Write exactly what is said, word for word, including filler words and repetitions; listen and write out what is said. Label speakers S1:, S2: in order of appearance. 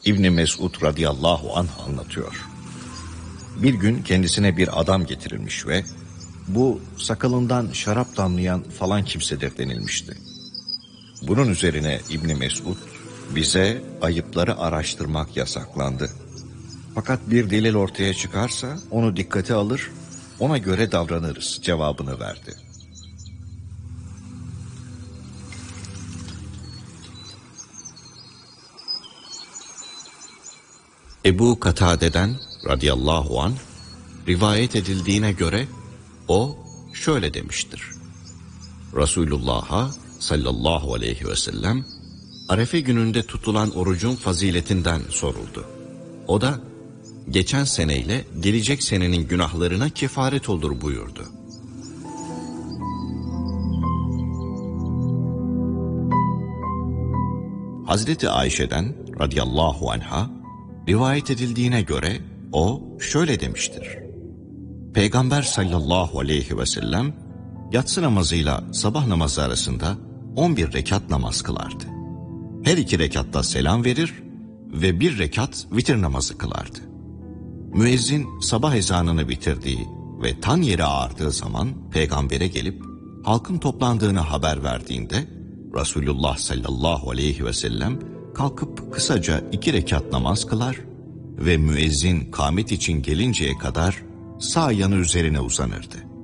S1: İbni Mesud radıyallahu anh anlatıyor. Bir gün kendisine bir adam getirilmiş ve bu sakalından şarap damlayan falan kimsedir denilmişti. Bunun üzerine İbni Mesud, bize ayıpları araştırmak yasaklandı. Fakat bir delil ortaya çıkarsa onu dikkate alır, ona göre davranırız cevabını verdi. Ebu Katade'den radıyallahu anh rivayet edildiğine göre o şöyle demiştir. Resulullah'a sallallahu aleyhi ve sellem Arefe gününde tutulan orucun faziletinden soruldu. O da geçen seneyle gelecek senenin günahlarına kefaret olur buyurdu. Hazreti Ayşe'den radıyallahu anha rivayet edildiğine göre o şöyle demiştir. Peygamber sallallahu aleyhi ve sellem yatsı namazıyla sabah namazı arasında on bir rekat namaz kılardı. Her iki rekatta selam verir ve bir rekat vitir namazı kılardı. Müezzin sabah ezanını bitirdiği ve tan yere ağardığı zaman peygambere gelip halkın toplandığını haber verdiğinde Resulullah sallallahu aleyhi ve sellem kalkıp kısaca iki rekat namaz kılar ve müezzin kâmet için gelinceye kadar sağ yanı üzerine uzanırdı.